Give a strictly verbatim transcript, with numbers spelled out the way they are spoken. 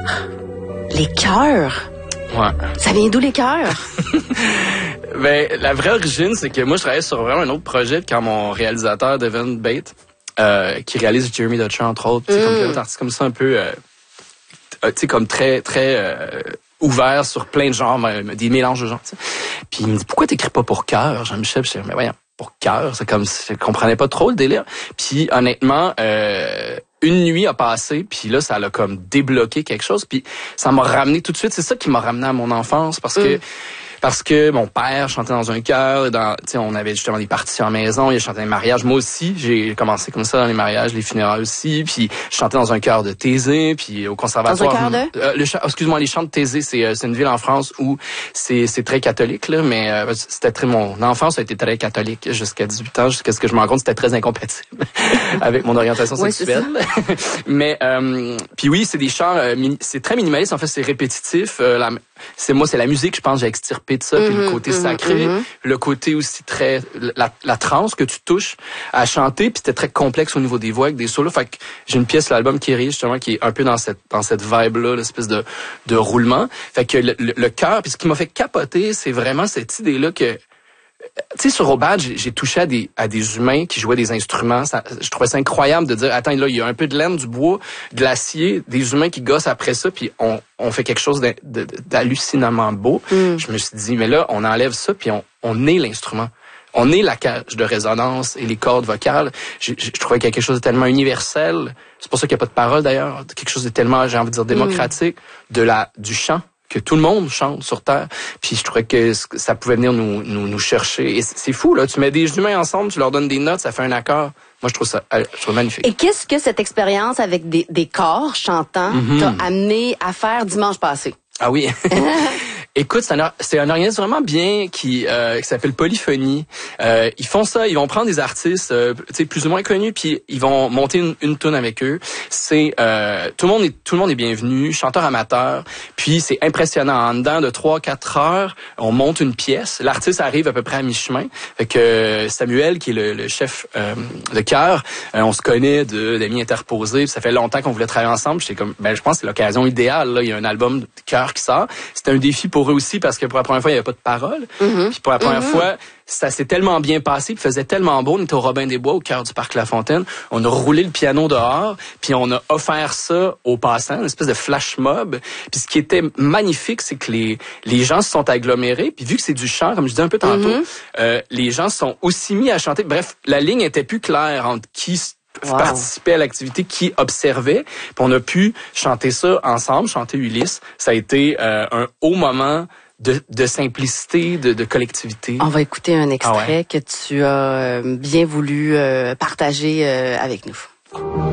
Les chœurs? Ouais. Ça vient d'où les chœurs? Ben, la vraie origine, c'est que moi, je travaillais sur vraiment un autre projet quand mon réalisateur, Devin Bate, euh, qui réalise Jeremy Dutcher, entre autres, mm. comme plein d'autres artistes comme ça, un peu, euh, tu sais, comme très, très euh, ouvert sur plein de genres, des mélanges de genres, t'sais. Puis il me dit, pourquoi t'écris pas pour cœur, Jean-Michel? Je dis, mais voyons, pour cœur, c'est comme, je comprenais pas trop le délire. Puis honnêtement, euh, une nuit a passé, puis là, ça l'a comme débloqué quelque chose, puis ça m'a ramené tout de suite. C'est ça qui m'a ramené à mon enfance, parce que mm. parce que mon père chantait dans un chœur, dans, tu sais, on avait justement des parties en maison, il chantait des mariages. Moi aussi, j'ai commencé comme ça dans les mariages, les funérailles aussi, puis je chantais dans un chœur de Thésée, puis au conservatoire. Dans un chœur de? Euh, le, excuse-moi, les chants de Thésée, c'est euh, c'est une ville en France où c'est c'est très catholique là, mais euh, c'était très mon enfance a été très catholique jusqu'à dix-huit ans, jusqu'à ce que je me rende compte c'était très incompatible avec mon orientation ouais, sexuelle. mais euh, puis oui, c'est des chants, euh, c'est très minimaliste en fait, c'est répétitif. Euh, la, c'est moi, c'est la musique, je pense, j'ai extirpé de ça, mm-hmm, puis le côté mm-hmm, sacré, mm-hmm. le côté aussi très la, la trance que tu touches à chanter, puis c'était très complexe au niveau des voix avec des solos. Fait que j'ai une pièce, l'album qui est justement, qui est un peu dans cette dans cette vibe là, l'espèce de de roulement. Fait que le, le, le cœur, puis ce qui m'a fait capoter, c'est vraiment cette idée là que tu sais, sur Obad, j'ai, j'ai touché à des, à des humains qui jouaient des instruments. Ça, je trouvais ça incroyable de dire, attends, là, il y a un peu de laine, du bois, de l'acier, des humains qui gossent après ça, puis on, on fait quelque chose de, de, d'hallucinamment beau. Mm. Je me suis dit, mais là, on enlève ça, puis on, on est l'instrument. On est la cage de résonance et les cordes vocales. Je, je, je trouvais qu'il y a quelque chose de tellement universel. C'est pour ça qu'il n'y a pas de parole, d'ailleurs. Quelque chose de tellement, j'ai envie de dire, démocratique, mm. de la, du chant. Que tout le monde chante sur Terre. Puis je trouvais que ça pouvait venir nous, nous, nous chercher. Et c'est fou, là. Tu mets des humains ensemble, tu leur donnes des notes, ça fait un accord. Moi, je trouve ça je trouve magnifique. Et qu'est-ce que cette expérience avec des, des corps chantants mm-hmm. t'a amené à faire dimanche passé? Ah oui. Écoute, c'est un, c'est un organisme vraiment bien qui, euh, qui s'appelle Polyphonie. Euh, ils font ça, ils vont prendre des artistes euh, plus ou moins connus, puis ils vont monter une, une tune avec eux. C'est euh, tout le monde est tout le monde est bienvenu, chanteur amateur. Puis c'est impressionnant. En dedans de trois quatre heures, on monte une pièce. L'artiste arrive à peu près à mi-chemin. Fait que Samuel, qui est le, le chef euh, de chœur, euh, on se connaît de d'amis interposés. Ça fait longtemps qu'on voulait travailler ensemble. J'étais comme, ben je pense que c'est l'occasion idéale. Là. Il y a un album de chœur qui sort. C'était un défi pour eux aussi parce que pour la première fois, il n'y avait pas de parole. Mm-hmm. Puis pour la première mm-hmm. fois, ça s'est tellement bien passé, puis faisait tellement beau. On était au Robin des Bois, au cœur du parc La Fontaine. On a roulé le piano dehors, puis on a offert ça aux passants, une espèce de flash mob. Puis ce qui était magnifique, c'est que les les gens se sont agglomérés. Puis vu que c'est du chant, comme je disais un peu tantôt, mm-hmm. euh, les gens se sont aussi mis à chanter. Bref, la ligne était plus claire entre qui Wow. participer à l'activité, qui observait. Puis on a pu chanter ça ensemble, chanter Ulysse. Ça a été euh, un haut moment de, de simplicité, de, de collectivité. On va écouter un extrait ah ouais. que tu as bien voulu euh, partager euh, avec nous.